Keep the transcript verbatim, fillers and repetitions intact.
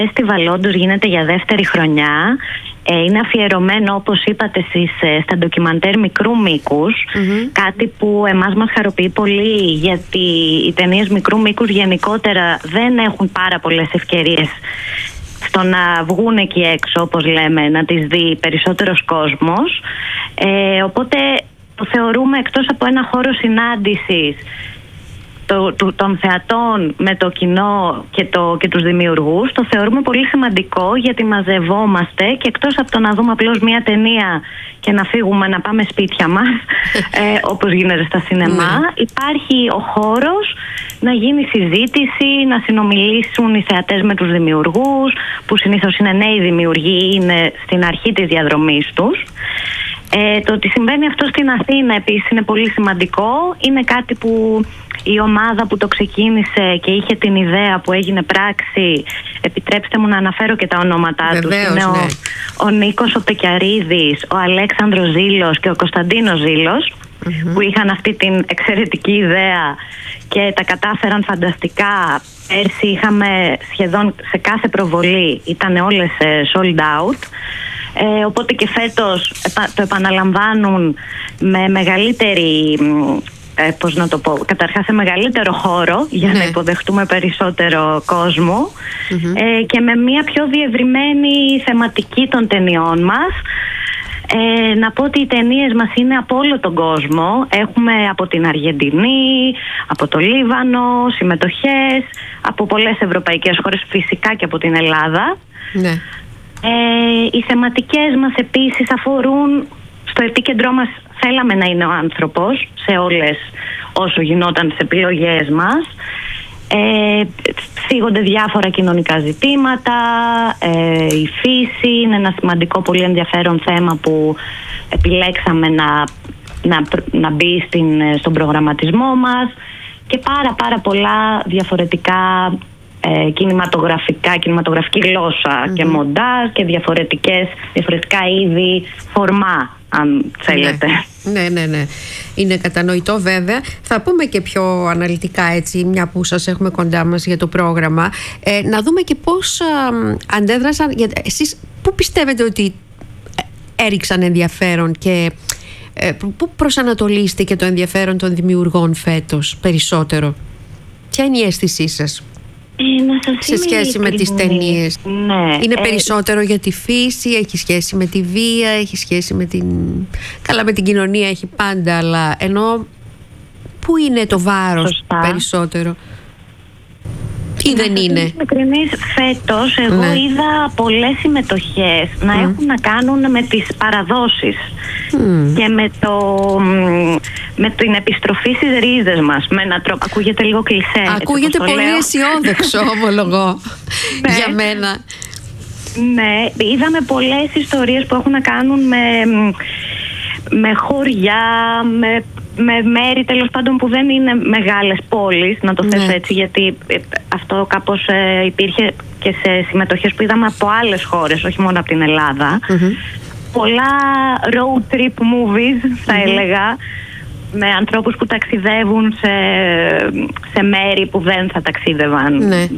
Φεστιβάλ όντως γίνεται για δεύτερη χρονιά. Είναι αφιερωμένο, όπως είπατε εσείς, στα ντοκιμαντέρ μικρού μήκους. Mm-hmm. Κάτι που εμάς μας χαροποιεί πολύ, γιατί οι ταινίες μικρού μήκους γενικότερα δεν έχουν πάρα πολλές ευκαιρίες στο να βγουν εκεί έξω, όπως λέμε, να τις δει περισσότερος κόσμος. Ε, οπότε το θεωρούμε, εκτός από ένα χώρο συνάντησης Το, το, των θεατών με το κοινό και, το, και τους δημιουργούς, το θεωρούμε πολύ σημαντικό, γιατί μαζευόμαστε και εκτός από το να δούμε απλώς μια ταινία και να φύγουμε να πάμε σπίτια μας ε, όπως γίνεται στα σινεμά, υπάρχει ο χώρος να γίνει συζήτηση, να συνομιλήσουν οι θεατές με τους δημιουργούς, που συνήθως είναι νέοι δημιουργοί, είναι στην αρχή της διαδρομής τους. Ε, το ότι συμβαίνει αυτό στην Αθήνα επίσης είναι πολύ σημαντικό. Είναι κάτι που η ομάδα που το ξεκίνησε και είχε την ιδέα που έγινε πράξη, επιτρέψτε μου να αναφέρω και τα ονόματά τους, είναι ναι. ο, ο Νίκος ο Πεκιαρίδης, ο Αλέξανδρος Ζήλος και ο Κωνσταντίνος Ζήλος, mm-hmm. που είχαν αυτή την εξαιρετική ιδέα και τα κατάφεραν φανταστικά. Πέρσι είχαμε σχεδόν σε κάθε προβολή, ήταν όλες sold out. Ε, οπότε και φέτος το επαναλαμβάνουν με μεγαλύτερη, ε, πώς να το πω, καταρχάς σε μεγαλύτερο χώρο για ναι. να υποδεχτούμε περισσότερο κόσμο, mm-hmm. ε, και με μια πιο διευρυμένη θεματική των ταινιών μας. Ε, να πω ότι οι ταινίες μας είναι από όλο τον κόσμο. Έχουμε από την Αργεντινή, από το Λίβανο, συμμετοχές από πολλές ευρωπαϊκές χώρες, φυσικά και από την Ελλάδα. Ναι. Ε, οι θεματικές μας επίσης αφορούν, στο επίκεντρό μας θέλαμε να είναι ο άνθρωπος σε όλες όσο γινόταν τις επιλογές μας. Ε, θίγονται διάφορα κοινωνικά ζητήματα, ε, η φύση είναι ένα σημαντικό, πολύ ενδιαφέρον θέμα που επιλέξαμε να, να, να μπει στην, στον προγραμματισμό μας, και πάρα πάρα πολλά διαφορετικά Ε, κινηματογραφικά, κινηματογραφική γλώσσα mm-hmm. και μοντάζ και διαφορετικές, διαφορετικά είδη φορμά, αν θέλετε. Ναι, ναι, ναι. Είναι κατανοητό βέβαια. Θα πούμε και πιο αναλυτικά, έτσι, μια που σας έχουμε κοντά μας για το πρόγραμμα. Ε, να δούμε και πώς α, αντέδρασαν. Για, εσείς πού πιστεύετε ότι έριξαν ενδιαφέρον και ε, πού προσανατολίστηκε το ενδιαφέρον των δημιουργών φέτος περισσότερο? Ποια είναι η αίσθησή σας Ε, σε σχέση με τις ταινίες? Ναι. Είναι ε, περισσότερο για τη φύση, έχει σχέση με τη βία, έχει σχέση με την... Καλά, με την κοινωνία έχει πάντα, αλλά ενώ πού είναι το βάρος σωστά. περισσότερο? Ή δεν είναι? Ειλικρινής, φέτος εγώ ναι. είδα πολλές συμμετοχές να mm. έχουν να κάνουν με τις παραδόσεις mm. και με, το, με την επιστροφή στις ρίζες μας, με έναν τρόπο. Ακούγεται λίγο κλισέ. Ακούγεται πολύ αισιόδοξο, ομολογώ, για μένα. Ναι, είδαμε πολλές ιστορίες που έχουν να κάνουν με, με χωριά, με με μέρη τέλος πάντων που δεν είναι μεγάλες πόλεις, να το θέσω ναι. έτσι, γιατί αυτό κάπως ε, υπήρχε και σε συμμετοχές που είδαμε από άλλες χώρες, όχι μόνο από την Ελλάδα. Mm-hmm. Πολλά road trip movies θα mm-hmm. έλεγα, με ανθρώπους που ταξιδεύουν σε, σε μέρη που δεν θα ταξίδευαν ναι.